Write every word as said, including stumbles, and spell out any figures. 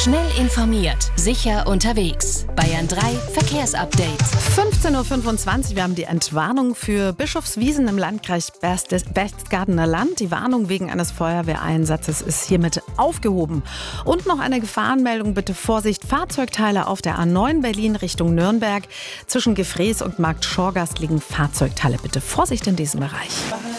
Schnell informiert, sicher unterwegs. Bayern drei Verkehrsupdate. fünfzehn Uhr fünfundzwanzig, wir haben die Entwarnung für Bischofswiesen im Landkreis Berchtesgadener Land. Die Warnung wegen eines Feuerwehreinsatzes ist hiermit aufgehoben. Und noch eine Gefahrenmeldung, bitte Vorsicht, Fahrzeugteile auf der A neun Berlin Richtung Nürnberg. Zwischen Gefrees und Markt Schorgast liegen Fahrzeugteile, bitte Vorsicht in diesem Bereich.